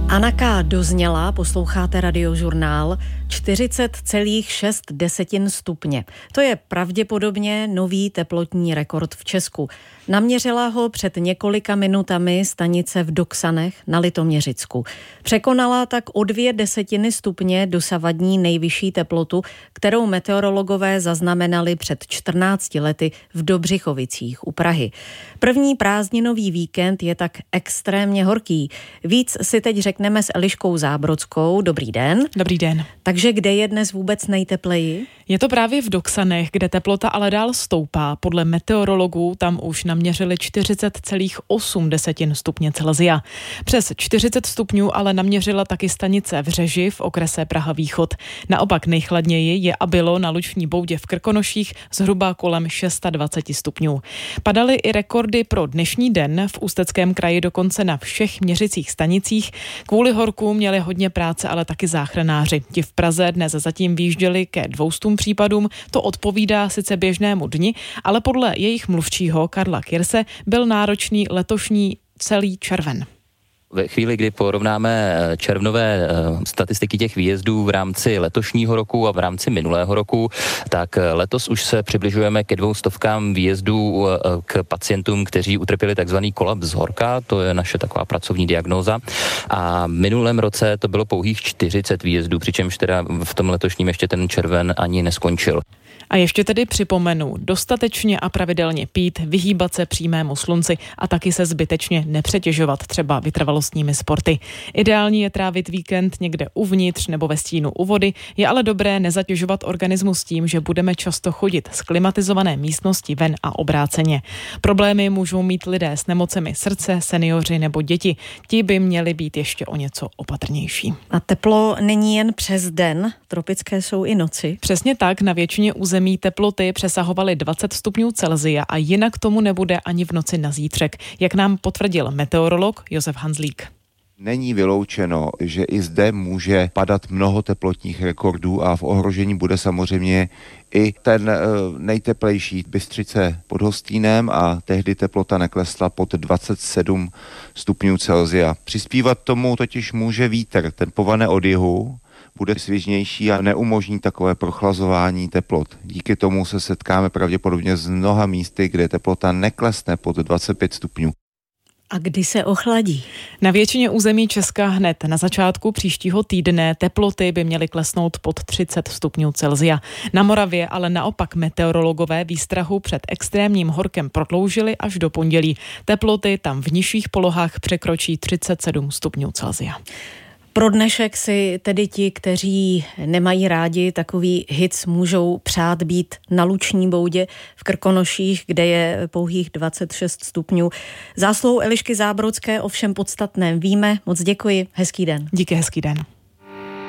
Anna K. dozněla, posloucháte Radiožurnál, 40,6 stupně. To je pravděpodobně nový teplotní rekord v Česku. Naměřila ho před několika minutami stanice v Doksanech na Litoměřicku. Překonala tak o 0,2 stupně dosavadní nejvyšší teplotu, kterou meteorologové zaznamenali před 14 lety v Dobřichovicích u Prahy. První prázdninový víkend je tak extrémně horký. Víc si teď řekneme s Eliškou Zábrodskou. Dobrý den. Dobrý den. Takže kde je dnes vůbec nejtepleji? Je to právě v Doksanech, kde teplota ale dál stoupá. Podle meteorologů tam už naměřili 40,8 stupně Celsia. Přes 40 stupňů ale naměřila taky stanice v Řeži v okrese Praha Východ. Naopak nejchladněji je a bylo na Luční boudě v Krkonoších zhruba kolem 26 stupňů. Padaly i rekordy pro dnešní den, v Ústeckém kraji dokonce na všech měřicích stanicích. Kvůli horku měli hodně práce ale taky záchranáři. Ti v Praze dnes zatím výjížděli ke 200 případům, to odpovídá sice běžnému dni, ale podle jejich mluvčího Karla Kirse byl náročný letošní celý červen. Ve chvíli, kdy porovnáme červnové statistiky těch výjezdů v rámci letošního roku a v rámci minulého roku, tak letos už se přibližujeme ke 200 výjezdů k pacientům, kteří utrpěli takzvaný kolaps horka, to je naše taková pracovní diagnóza. A v minulém roce to bylo pouhých 40 výjezdů, přičemž teda v tom letošním ještě ten červen ani neskončil. A ještě tedy připomenu, dostatečně a pravidelně pít, vyhýbat se přímému slunci a taky se zbytečně nepřetěžovat třeba vytrvalostními sporty. Ideální je trávit víkend někde uvnitř nebo ve stínu u vody, je ale dobré nezatěžovat organismus tím, že budeme často chodit z klimatizované místnosti ven a obráceně. Problémy můžou mít lidé s nemocemi srdce, seniori nebo děti. Ti by měli být ještě o něco opatrnější. A teplo není jen přes den, tropické jsou i noci. Přesně tak, na většině území teploty přesahovaly 20 stupňů Celsia a jinak tomu nebude ani v noci na zítřek, jak nám potvrdil meteorolog Josef Hanzlík. Není vyloučeno, že i zde může padat mnoho teplotních rekordů a v ohrožení bude samozřejmě i ten nejteplejší Bystřice pod Hostýnem a tehdy teplota neklesla pod 27 stupňů Celsia. Přispívat tomu totiž může vítr, ten povane od jihu, bude svěžnější a neumožní takové prochlazování teplot. Díky tomu se setkáme pravděpodobně s mnoha místy, kde teplota neklesne pod 25 stupňů. A kdy se ochladí? Na většině území Česka hned na začátku příštího týdne teploty by měly klesnout pod 30 stupňů Celsia. Na Moravě ale naopak meteorologové výstrahu před extrémním horkem prodloužili až do pondělí. Teploty tam v nižších polohách překročí 37 stupňů Celsia. Pro dnešek si tedy ti, kteří nemají rádi takový hic, můžou přát být na Luční boudě v Krkonoších, kde je pouhých 26 stupňů. Zásluhou Elišky Zábrodské o všem podstatném víme. Moc děkuji. Hezký den. Díky, hezký den.